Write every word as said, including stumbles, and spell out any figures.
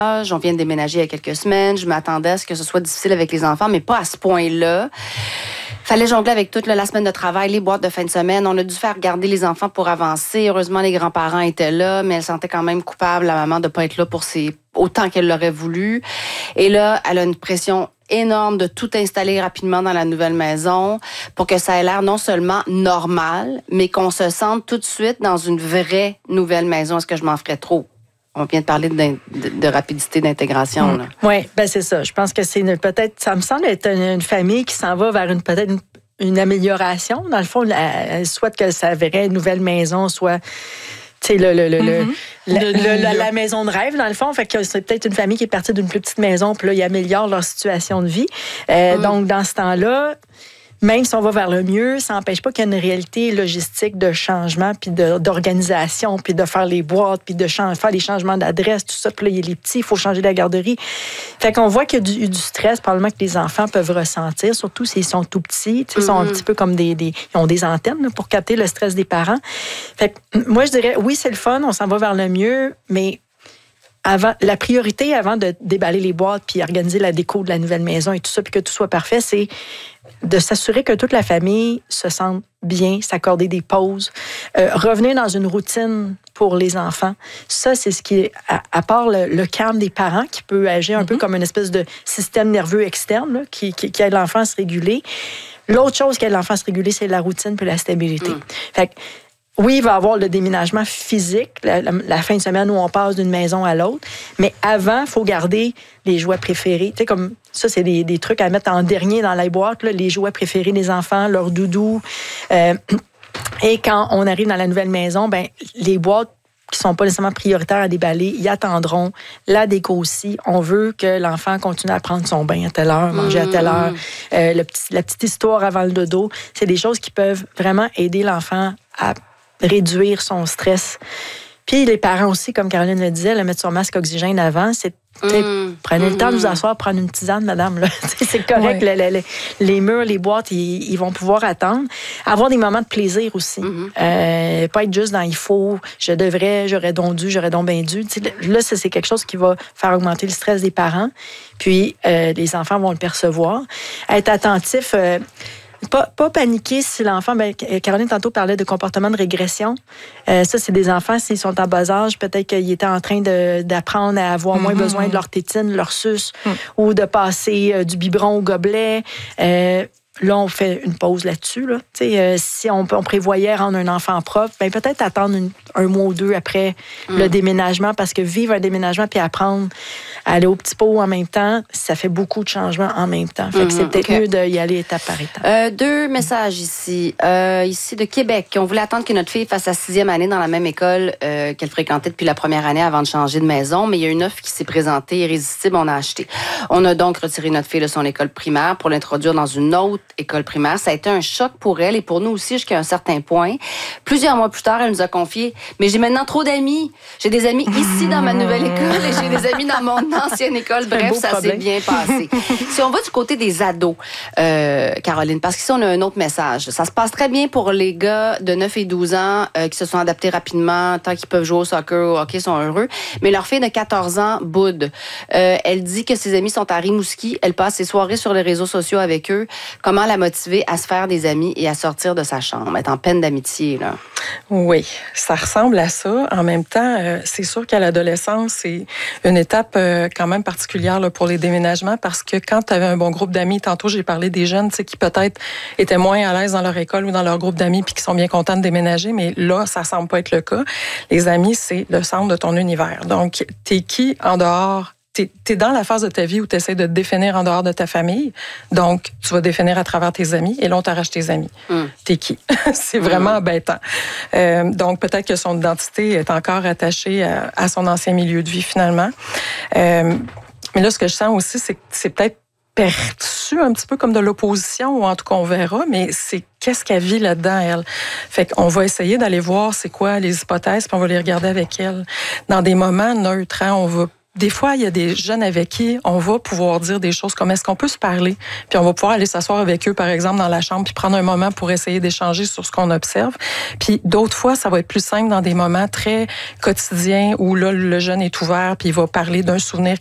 On vient de déménager il y a quelques semaines. Je m'attendais à ce que ce soit difficile avec les enfants, mais pas à ce point-là. Fallait jongler avec toute là, la semaine de travail, les boîtes de fin de semaine. On a dû faire garder les enfants pour avancer. Heureusement, les grands-parents étaient là, mais elle sentait quand même coupable, la maman, de pas être là pour ses autant qu'elle l'aurait voulu. Et là, elle a une pression énorme de tout installer rapidement dans la nouvelle maison pour que ça ait l'air non seulement normal, mais qu'on se sente tout de suite dans une vraie nouvelle maison. Est-ce que je m'en ferais trop? On vient de parler de, de, de rapidité d'intégration. Mmh. Oui, ben c'est ça. Je pense que c'est une, peut-être, ça me semble être une, une famille qui s'en va vers une peut-être une, une amélioration. Dans le fond, elle souhaite que ça verrait une nouvelle maison soit, tu sais, le, le, le, mm-hmm. le, le, le, la, la maison de rêve, dans le fond. Fait que c'est peut-être une famille qui est partie d'une plus petite maison, puis là, ils améliorent leur situation de vie. Euh, mm. Donc, dans ce temps-là, même si on va vers le mieux, ça n'empêche pas qu'il y a une réalité logistique de changement, puis de, d'organisation, puis de faire les boîtes, puis de ch- faire les changements d'adresse, tout ça. Puis là, il y a les petits, il faut changer la garderie. Fait qu'on voit qu'il y a du, du stress, probablement, que les enfants peuvent ressentir, surtout s'ils sont tout petits. Tu sais, ils sont un petit peu comme des... des ils ont des antennes là, pour capter le stress des parents. Fait que moi, je dirais, oui, c'est le fun, on s'en va vers le mieux, mais... Avant, la priorité avant de déballer les boîtes puis organiser la déco de la nouvelle maison et tout ça, puis que tout soit parfait, c'est de s'assurer que toute la famille se sente bien, s'accorder des pauses, euh, revenir dans une routine pour les enfants. Ça, c'est ce qui est, à, à part le, le calme des parents, qui peut agir un mm-hmm. peu comme une espèce de système nerveux externe là, qui, qui, qui aide l'enfant à se réguler. L'autre chose qui aide l'enfant à se réguler, c'est la routine puis la stabilité. Mm. Fait que, oui, il va y avoir le déménagement physique, la, la, la fin de semaine où on passe d'une maison à l'autre. Mais avant, il faut garder les jouets préférés. Tu sais, comme ça, c'est des, des trucs à mettre en dernier dans la boîte, là, les jouets préférés des enfants, leurs doudous. Euh, et quand on arrive dans la nouvelle maison, ben les boîtes qui sont pas nécessairement prioritaires à déballer, ils attendront. La déco aussi. On veut que l'enfant continue à prendre son bain à telle heure, manger à telle heure. Euh, le petit, la petite histoire avant le dodo, c'est des choses qui peuvent vraiment aider l'enfant à réduire son stress. Puis les parents aussi, comme Caroline le disait, le mettre son masque oxygène avant, c'est mmh. prenez mmh. le temps de vous asseoir, prendre une tisane, madame. Là. C'est correct. Ouais. Le, le, les murs, les boîtes, ils, ils vont pouvoir attendre. Avoir des moments de plaisir aussi. Mmh. Euh, pas être juste dans il faut, je devrais, j'aurais donc dû, j'aurais donc bien dû. T'sais, là, ça, c'est quelque chose qui va faire augmenter le stress des parents. Puis euh, les enfants vont le percevoir. Être attentif. Euh, Pas, pas paniquer si l'enfant... Ben, Caroline, tantôt, parlait de comportement de régression. Euh, ça, c'est des enfants, s'ils sont en bas âge, peut-être qu'ils étaient en train de, d'apprendre à avoir moins mm-hmm. besoin de leur tétine, leur suce, mm. ou de passer euh, du biberon au gobelet. Euh, Là, on fait une pause là-dessus. Là. Euh, si on, on prévoyait rendre un enfant propre, ben peut-être attendre une, un mois ou deux après mm. le déménagement, parce que vivre un déménagement puis apprendre à aller au petit pot en même temps, ça fait beaucoup de changements en même temps. Fait que mm-hmm, c'est peut-être okay. mieux d'y aller étape par étape. Euh, deux messages ici. Euh, ici de Québec. On voulait attendre que notre fille fasse sa sixième année dans la même école euh, qu'elle fréquentait depuis la première année avant de changer de maison, mais il y a une offre qui s'est présentée irrésistible, on a acheté. On a donc retiré notre fille de son école primaire pour l'introduire dans une autre école primaire. Ça a été un choc pour elle et pour nous aussi jusqu'à un certain point. Plusieurs mois plus tard, elle nous a confié « Mais j'ai maintenant trop d'amis. J'ai des amis ici dans ma nouvelle école et j'ai des amis dans mon ancienne école. » Bref, ça problème. s'est bien passé. Si on va du côté des ados, euh, Caroline, parce qu'ici, on a un autre message. Ça se passe très bien pour les gars de neuf et douze ans euh, qui se sont adaptés rapidement, tant qu'ils peuvent jouer au soccer, au hockey, sont heureux. Mais leur fille de quatorze ans boude. Euh, elle dit que ses amis sont à Rimouski. Elle passe ses soirées sur les réseaux sociaux avec eux. Comment la motiver à se faire des amis et à sortir de sa chambre, être en peine d'amitié, là? Oui, ça ressemble à ça. En même temps, euh, c'est sûr qu'à l'adolescence, c'est une étape euh, quand même particulière là, pour les déménagements, parce que quand tu avais un bon groupe d'amis, tantôt j'ai parlé des jeunes qui peut-être étaient moins à l'aise dans leur école ou dans leur groupe d'amis puis qui sont bien contents de déménager, mais là, ça semble pas être le cas. Les amis, c'est le centre de ton univers. Donc, t'es qui en dehors? T'es, t'es dans la phase de ta vie où tu essaies de te définir en dehors de ta famille. Donc, tu vas définir à travers tes amis et là, on t'arrache tes amis. Mm. T'es qui? C'est vraiment mm. embêtant. Euh, donc, peut-être que son identité est encore attachée à, à son ancien milieu de vie, finalement. Euh, mais là, ce que je sens aussi, c'est que c'est peut-être perçu un petit peu comme de l'opposition, ou en tout cas, on verra, mais c'est qu'est-ce qu'elle vit là-dedans, elle. Fait qu'on va essayer d'aller voir c'est quoi les hypothèses, puis on va les regarder avec elle. Dans des moments neutres, hein, on va des fois, il y a des jeunes avec qui on va pouvoir dire des choses comme est-ce qu'on peut se parler, puis on va pouvoir aller s'asseoir avec eux, par exemple, dans la chambre, puis prendre un moment pour essayer d'échanger sur ce qu'on observe. Puis d'autres fois, ça va être plus simple dans des moments très quotidiens où là, le jeune est ouvert, puis il va parler d'un souvenir